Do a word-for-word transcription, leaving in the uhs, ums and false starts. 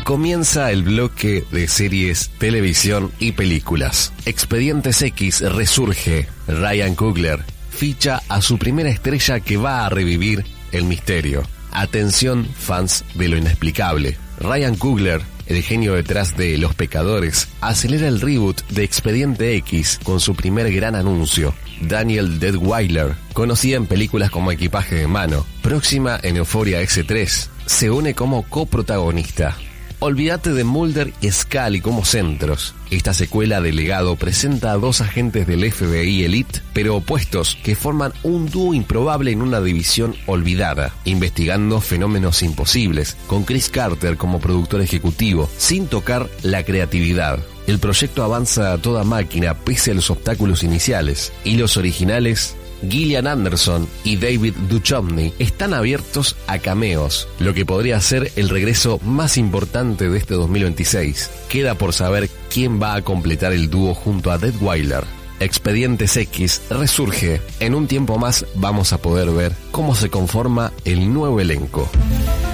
Comienza el bloque de series, televisión y películas. Expedientes X resurge. Ryan Coogler ficha a su primera estrella que va a revivir el misterio. Atención, fans de lo inexplicable. Ryan Coogler, el genio detrás de Los Pecadores, acelera el reboot de Expediente X con su primer gran anuncio. Daniel Deadwyler, conocida en películas como Equipaje de Mano, próxima en Euphoria ese tres, se une como coprotagonista. Olvídate de Mulder y Scully como centros. Esta secuela de Legado presenta a dos agentes del F B I Elite, pero opuestos, que forman un dúo improbable en una división olvidada, investigando fenómenos imposibles, con Chris Carter como productor ejecutivo, sin tocar la creatividad. El proyecto avanza a toda máquina pese a los obstáculos iniciales, y los originales, Gillian Anderson y David Duchovny, están abiertos a cameos, lo que podría ser el regreso más importante de este dos mil veintiséis. Queda por saber quién va a completar el dúo junto a Deadwyler. Expedientes X resurge. En un tiempo más vamos a poder ver cómo se conforma el nuevo elenco.